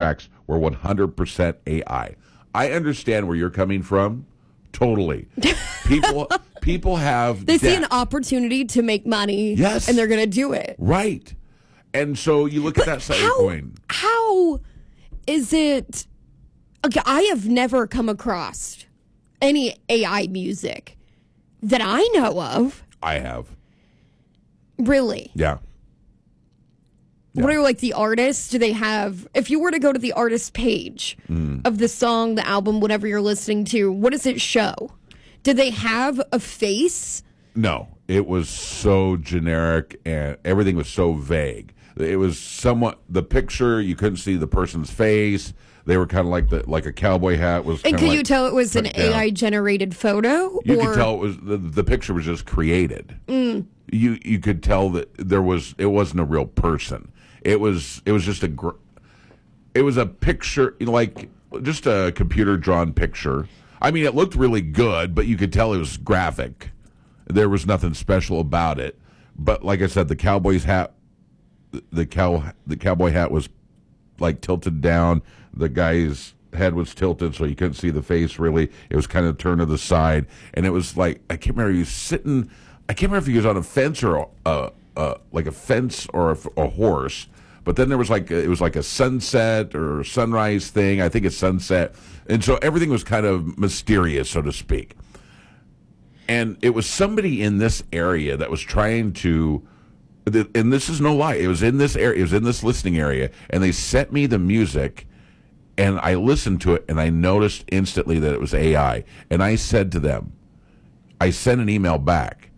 tracks were 100% AI. I understand where you're coming from. Totally. People have They see an opportunity to make money. Yes. And they're going to do it. Right. And so you look at that side of the coin. How is it? Okay, I have never come across any AI music that I know of. I have. Really? Yeah. What are like the artists? Do they have, if you were to go to the artist page of the song, the album, whatever you're listening to, what does it show? Do they have a face? No, it was so generic and everything was so vague. It was somewhat, the picture, you couldn't see the person's face. They were kind of like a cowboy hat was. And could you tell it was an AI generated photo? You could tell it was the picture was just created. You could tell that it wasn't a real person. It was just it was a picture, like just a computer drawn picture. I mean, it looked really good, but you could tell it was graphic. There was nothing special about it. But like I said, the cowboy's hat, the cowboy hat was like tilted down. The guy's head was tilted, so you couldn't see the face really. It was kind of turned to the side, and it was like I can't remember. He was sitting. I can't remember if he was on a fence or like a fence or a horse. But then there was it was like a sunset or sunrise thing. I think it's sunset, and so everything was kind of mysterious, so to speak. And it was somebody in this area that was trying to. And this is no lie. It was in this area. It was in this listening area, and they sent me the music, and I listened to it, and I noticed instantly that it was AI. And I said to them, I sent an email back.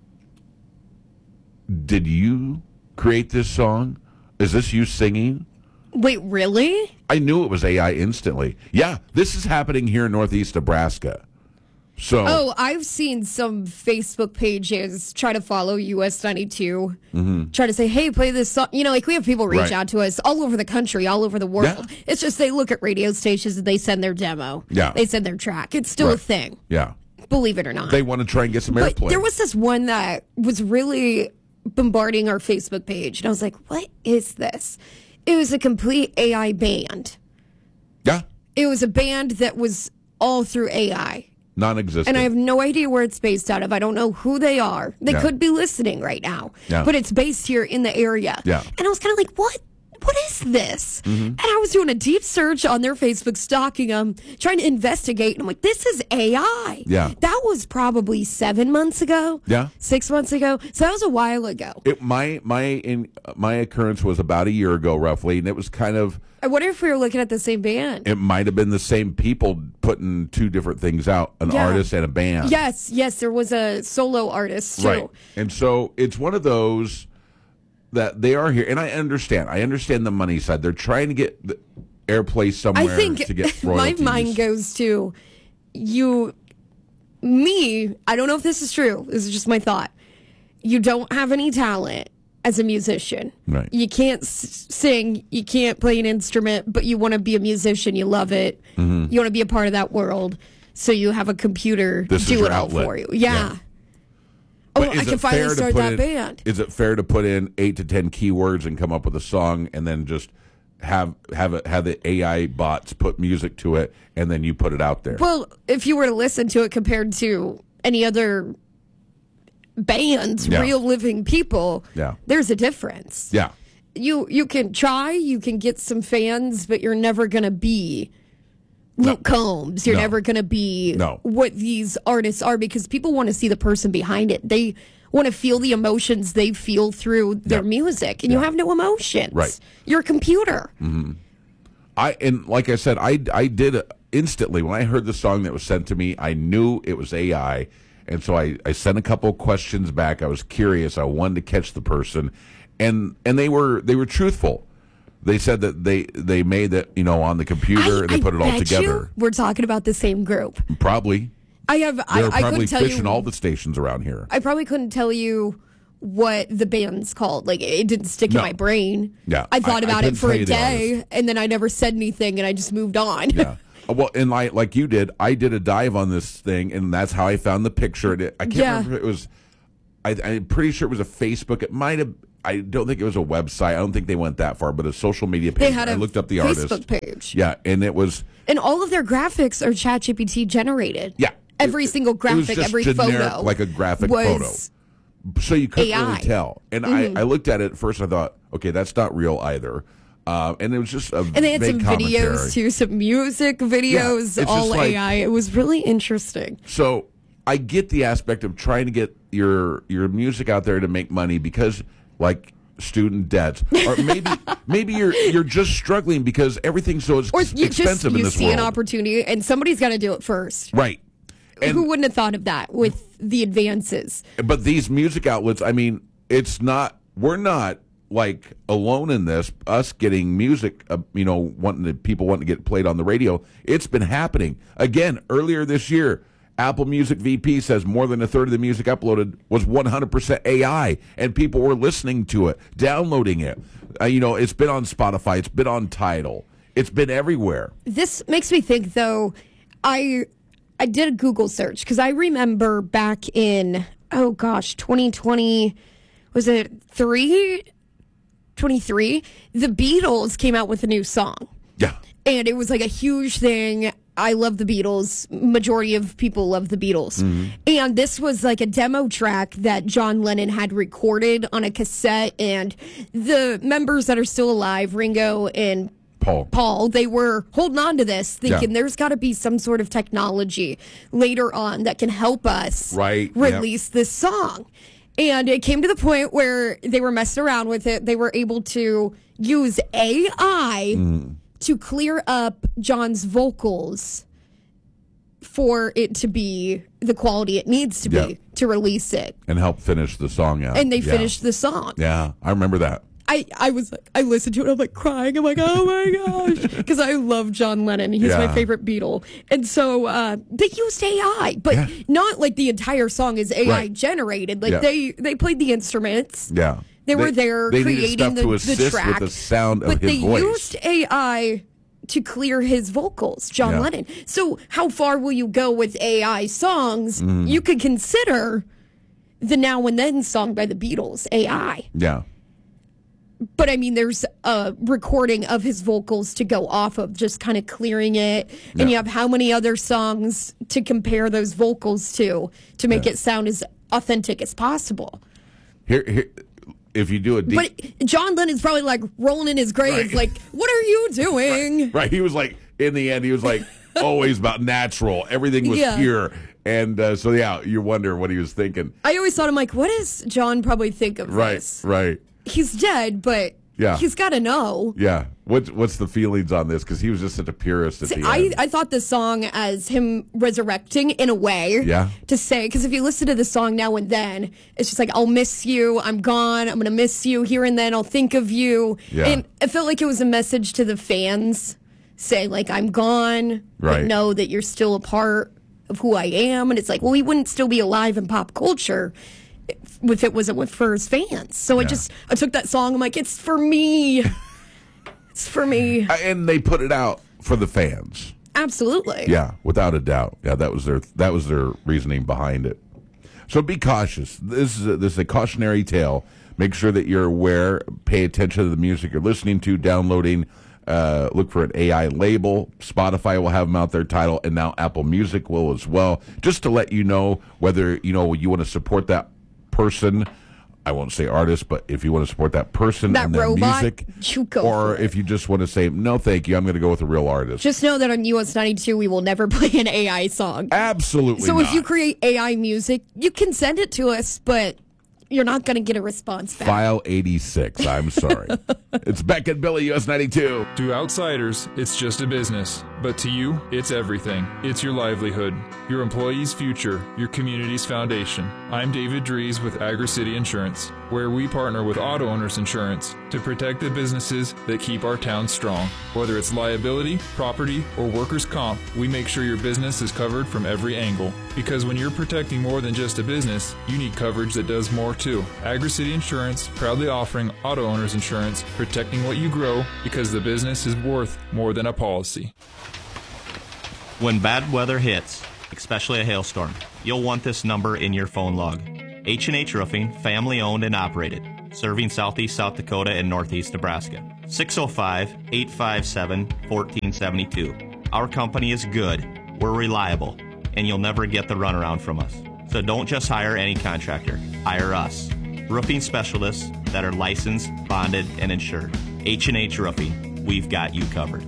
Did you create this song? Is this you singing? Wait, really? I knew it was AI instantly. Yeah, this is happening here in Northeast Nebraska. So, I've seen some Facebook pages try to follow US 92, try to say, hey, play this song. You know, like we have people reach out to us all over the country, all over the world. Yeah. It's just they look at radio stations and they send their demo. Yeah. They send their track. It's still a thing. Yeah. Believe it or not. They want to try and get some But airplay. there was this one that was really bombarding our Facebook page. And I was like, what is this? It was a complete AI band. Yeah. It was a band that was all through AI. Non-existent. And I have no idea where it's based out of. I don't know who they are. They could be listening right now. Yeah. But it's based here in the area. Yeah. And I was kind of like, what? What is this? And I was doing a deep search on their Facebook, stalking them, trying to investigate. And I'm like, this is AI. Yeah. That was probably 7 months ago. Yeah. 6 months ago. So that was a while ago. My occurrence was about a year ago, roughly, and it was kind of. I wonder if we were looking at the same band. It might have been the same people putting two different things out, an artist and a band. Yes, there was a solo artist, too. Right. And so it's one of those that they are here, and I understand the money side. They're trying to get the airplay somewhere to get royalties. My mind goes to me. I don't know if this is true. This is just my thought. You don't have any talent as a musician. Right. You can't sing. You can't play an instrument, but you want to be a musician. You love it. You want to be a part of that world. So you have a computer do it all for you. Yeah. Oh, I can finally start that band. Is it fair to put in 8 to 10 keywords and come up with a song, and then just have the AI bots put music to it, and then you put it out there? Well, if you were to listen to it compared to any other bands, real living people, there's a difference. Yeah. You can try, you can get some fans, but you're never going to be Luke Combs. You're never going to be what these artists are, because people want to see the person behind it. They want to feel the emotions they feel through their music, and you have no emotions. Right. You're a computer. And like I said, I did instantly when I heard the song that was sent to me. I knew it was AI, and so I sent a couple questions back. I was curious. I wanted to catch the person, and they were truthful. They said that they made it, on the computer, and they put it all together. We're talking about the same group. Probably. They're probably couldn't tell fishing you all the stations around here. I probably couldn't tell you what the band's called. Like, it didn't stick in my brain. Yeah. I thought about it for a the day, and then I never said anything, and I just moved on. Yeah. Well, and like you did, I did a dive on this thing, and that's how I found the picture. I can't remember if it was. I'm pretty sure it was a Facebook. It might have. I don't think it was a website. I don't think they went that far, but a social media page. They had I looked up the Facebook artist page. Yeah, and it was, and all of their graphics are ChatGPT generated. Yeah, every single graphic, every generic, photo, like a graphic photo. So you couldn't AI. really tell. And I looked at it at first. I thought, okay, that's not real either. And it was just and they had some videos too, some music videos, all like, AI. It was really interesting. So I get the aspect of trying to get your music out there to make money because, like, student debts, or maybe you're just struggling because everything's so expensive in this world. You see an opportunity, and somebody's got to do it first, right? And who wouldn't have thought of that with the advances? But these music outlets, I mean, we're not like alone in this. Us getting music, people wanting to get played on the radio. It's been happening again earlier this year. Apple Music VP says more than a third of the music uploaded was 100% AI, and people were listening to it, downloading it. It's been on Spotify, it's been on Tidal, it's been everywhere. This makes me think, though. I did a Google search because I remember back in 2020, was it 23? The Beatles came out with a new song. Yeah. And it was like a huge thing. I love the Beatles. Majority of people love the Beatles. Mm-hmm. And this was like a demo track that John Lennon had recorded on a cassette. And the members that are still alive, Ringo and Paul, they were holding on to this, thinking there's got to be some sort of technology later on that can help us release this song. And it came to the point where they were messing around with it. They were able to use AI to clear up John's vocals for it to be the quality it needs to be to release it. And help finish the song out. And they finished the song. Yeah, I remember that. I was like, I listened to it, I'm like crying. I'm like, oh my gosh. Because I love John Lennon. He's my favorite Beatle. And so they used AI, but not like the entire song is AI generated. Like they played the instruments. Yeah. They were there creating the track. With the sound of his voice. But they used AI to clear his vocals, John Lennon. So how far will you go with AI songs? You could consider the Now and Then song by the Beatles, AI. Yeah. But I mean, there's a recording of his vocals to go off of, just kind of clearing it. And you have how many other songs to compare those vocals to make it sound as authentic as possible. Here, if you do a deep... But John Lennon's probably like rolling in his grave, like, what are you doing? Right. He was like, in the end, he was like, always about natural. Everything was pure. And you wonder what he was thinking. I always thought, I'm like, what does John probably think of this? Right. He's dead, but he's got to know. Yeah. What's the feelings on this? Because he was just such a purist at the end. I thought the song as him resurrecting in a way. Yeah. To say, because if you listen to the song Now and Then, it's just like, I'll miss you. I'm gone. I'm going to miss you. Here and then I'll think of you. Yeah. And it felt like it was a message to the fans saying, like, I'm gone. But know that you're still a part of who I am. And it's like, well, he wouldn't still be alive in pop culture if it wasn't for his fans. So I took that song, I'm like, it's for me. It's for me. And they put it out for the fans. Absolutely. Yeah, without a doubt. Yeah, that was their reasoning behind it. So be cautious. This is a cautionary tale. Make sure that you're aware, pay attention to the music you're listening to, downloading. Look for an AI label. Spotify will have them out there, Tidal, and now Apple Music will as well. Just to let you know whether you want to support that person. I won't say artist, but if you want to support that person and their music, or if you just want to say no, thank you, I'm going to go with a real artist. Just know that on US 92, we will never play an AI song. Absolutely. So if you create AI music, you can send it to us, but you're not going to get a response back. File 86. I'm sorry. It's Beck and Billy, US 92. To outsiders, it's just a business. But to you, it's everything. It's your livelihood, your employees' future, your community's foundation. I'm David Dries with Agri-City Insurance, where we partner with Auto Owners Insurance to protect the businesses that keep our town strong. Whether it's liability, property, or workers' comp, we make sure your business is covered from every angle. Because when you're protecting more than just a business, you need coverage that does more too. Agri-City Insurance, proudly offering Auto Owners Insurance, protecting what you grow because the business is worth more than a policy. When bad weather hits, especially a hailstorm, you'll want this number in your phone log. H&H Roofing, family owned and operated. serving southeast South Dakota and northeast Nebraska. 605-857-1472. Our company is good, we're reliable, and you'll never get the runaround from us. So don't just hire any contractor, hire us. Roofing specialists that are licensed, bonded, and insured. H&H Roofing, we've got you covered.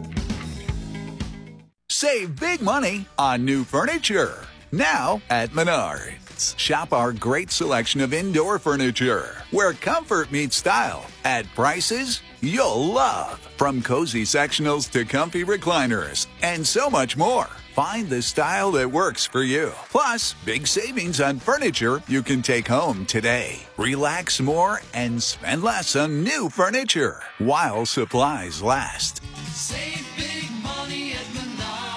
Save big money on new furniture. Now at Menards. Shop our great selection of indoor furniture, where comfort meets style, at prices you'll love. From cozy sectionals to comfy recliners, and so much more. Find the style that works for you. Plus, big savings on furniture you can take home today. Relax more and spend less on new furniture while supplies last. Save big money at Menards.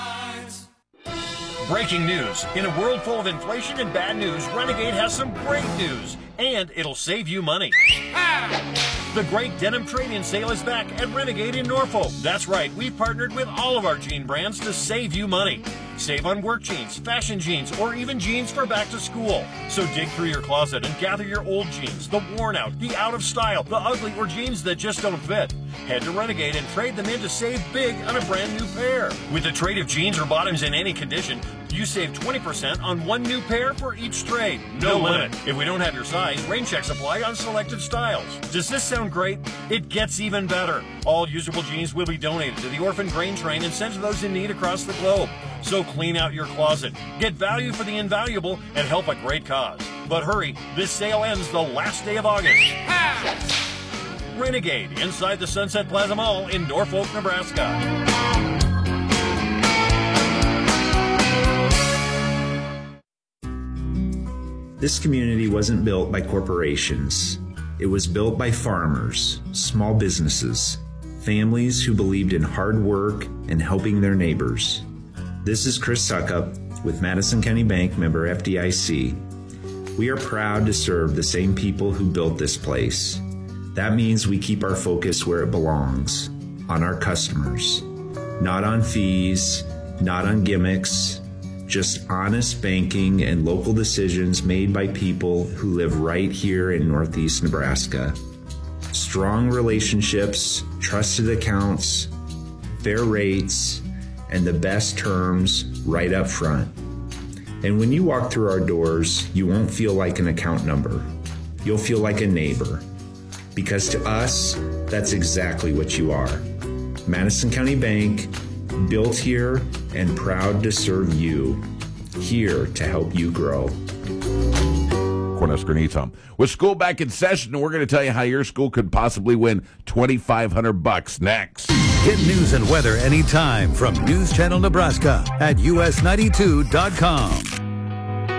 Breaking news. In a world full of inflation and bad news, Renegade has some great news, and it'll save you money. The great denim trade-in sale is back at Renegade in Norfolk. That's right, we've partnered with all of our jean brands to save you money. Save on work jeans, fashion jeans, or even jeans for back to school. So dig through your closet and gather your old jeans, the worn out, the out of style, the ugly, or jeans that just don't fit. Head to Renegade and trade them in to save big on a brand new pair. With a trade of jeans or bottoms in any condition, you save 20% on one new pair for each trade. No limit. If we don't have your size, rain checks apply on selected styles. Does this sound great? It gets even better. All usable jeans will be donated to the Orphan Grain Train and sent to those in need across the globe. So clean out your closet, get value for the invaluable, and help a great cause. But hurry, this sale ends the last day of August. Renegade, inside the Sunset Plaza Mall in Norfolk, Nebraska. This community wasn't built by corporations. It was built by farmers, small businesses, families who believed in hard work and helping their neighbors. This is Chris Suckup with Madison County Bank, member FDIC. We are proud to serve the same people who built this place. That means we keep our focus where it belongs, on our customers. Not on fees, not on gimmicks, just honest banking and local decisions made by people who live right here in Northeast Nebraska. Strong relationships, trusted accounts, fair rates, and the best terms right up front. And when you walk through our doors, you won't feel like an account number. You'll feel like a neighbor. Because to us, that's exactly what you are. Madison County Bank, built here and proud to serve you. Here to help you grow. Cornhusker Needs Home. With school back in session, we're going to tell you how your school could possibly win $2,500 next. Get news and weather anytime from News Channel Nebraska at us92.com.